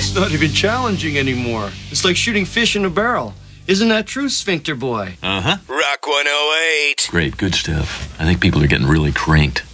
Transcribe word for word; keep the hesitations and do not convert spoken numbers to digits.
It's not even challenging anymore. It's like shooting fish in a barrel. Isn't that true, Sphincter Boy? Uh-huh. Rock one oh eight. Great, good stuff. I think people are getting really cranked.